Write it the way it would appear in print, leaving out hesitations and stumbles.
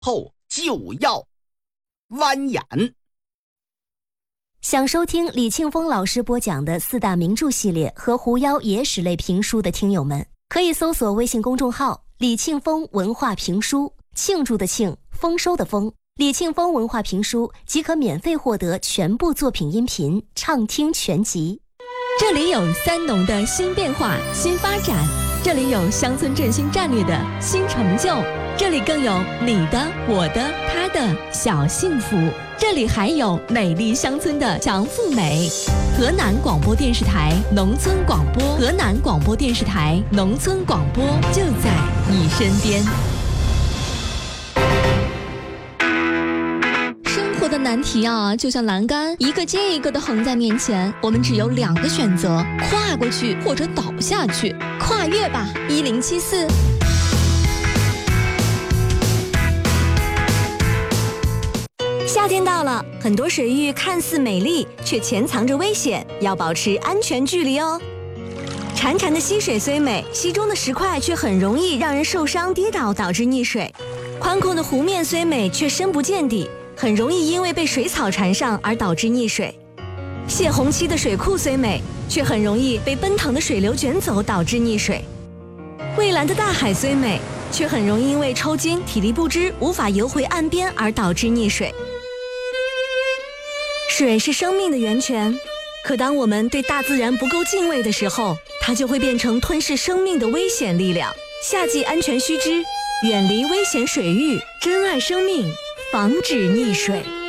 后就要弯眼。 想收听李庆丰老师播讲的4大名著系列和狐妖野史类评书的听友们，可以搜索微信公众号李庆丰文化评书，庆祝的庆，丰收的丰，李庆丰文化评书即可免费获得全部作品音频，畅听全集。 这里有三农的新变化、新发展，这里有乡村振兴战略的新成就，这里更有你的、我的、他的小幸福，这里还有美丽乡村的强富美。河南广播电视台农村广播，河南广播电视台农村广播就在你身边。生活的难题啊，就像栏杆一个接一个的横在面前，我们只有2个选择：跨过去或者倒下去。跨越吧，1074。 夏天到了，很多水域看似美丽，却潜藏着危险，要保持安全距离哦。潺潺的溪水虽美，溪中的石块却很容易让人受伤跌倒，导致溺水。宽阔的湖面虽美，却深不见底，很容易因为被水草缠上而导致溺水。泄洪期的水库虽美，却很容易被奔腾的水流卷走，导致溺水。蔚蓝的大海虽美，却很容易因为抽筋、体力不支，无法游回岸边而导致溺水。水是生命的源泉，可当我们对大自然不够敬畏的时候，它就会变成吞噬生命的危险力量。夏季安全须知，远离危险水域，珍爱生命，防止溺水。